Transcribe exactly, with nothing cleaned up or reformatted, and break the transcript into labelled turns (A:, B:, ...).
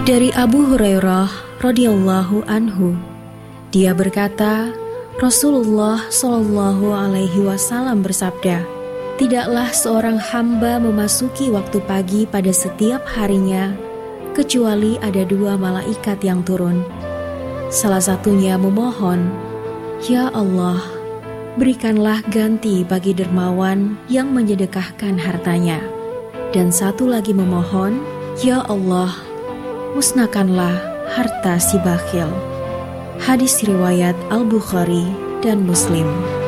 A: Dari Abu Hurairah radhiyallahu anhu, dia berkata, Rasulullah shallallahu alaihi wasallam bersabda, tidaklah seorang hamba memasuki waktu pagi pada setiap harinya, kecuali ada dua malaikat yang turun. Salah satunya memohon, Ya Allah, berikanlah ganti bagi dermawan yang menyedekahkan hartanya. Dan satu lagi memohon, Ya Allah, musnahkanlah harta si bakhil. Hadis riwayat Al-Bukhari dan Muslim.